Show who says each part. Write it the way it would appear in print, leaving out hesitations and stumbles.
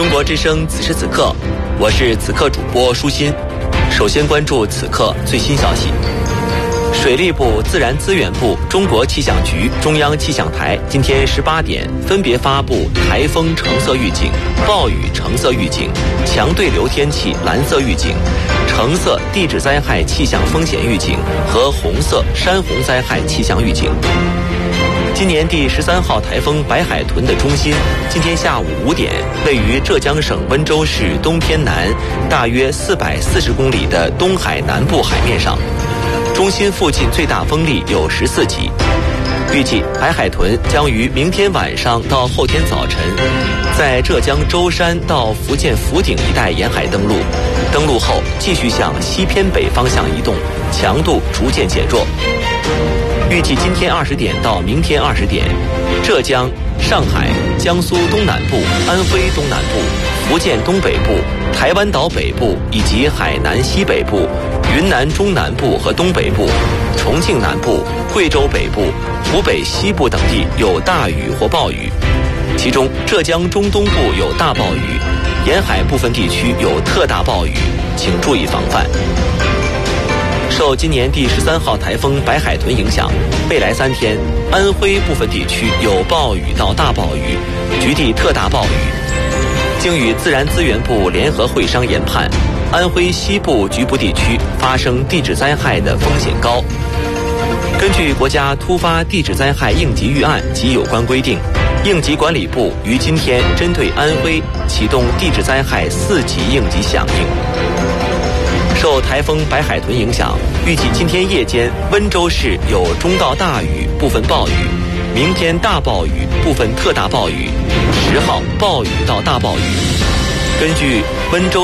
Speaker 1: 中国之声此时此刻，我是此刻主播舒心。首先关注此刻最新消息。水利部、自然资源部、中国气象局、中央气象台今天18点分别发布台风橙色预警、暴雨橙色预警、强对流天气蓝色预警、橙色地质灾害气象风险预警和红色山洪灾害气象预警。今年第13号台风白海豚的中心今天下午5点位于浙江省温州市东偏南大约440公里的东海南部海面上，中心附近最大风力有14级。预计白海豚将于明天晚上到后天早晨在浙江舟山到福建福鼎一带沿海登陆，登陆后继续向西偏北方向移动，强度逐渐减弱。预计今天20点到明天20点，浙江、上海、江苏东南部、安徽东南部、福建东北部、台湾岛北部以及海南西北部、云南中南部和东北部、重庆南部、贵州北部、湖北西部等地有大雨或暴雨，其中浙江中东部有大暴雨，沿海部分地区有特大暴雨，请注意防范。受今年第13号台风白海豚影响，未来3天，安徽部分地区有暴雨到大暴雨，局地特大暴雨。经与自然资源部联合会商研判，安徽西部局部地区发生地质灾害的风险高。根据国家突发地质灾害应急预案及有关规定，应急管理部于今天针对安徽启动地质灾害4级应急响应。受台风白海豚影响，预计今天夜间温州市有中到大雨，部分暴雨；明天大暴雨，部分特大暴雨；10号暴雨到大暴雨。根据温州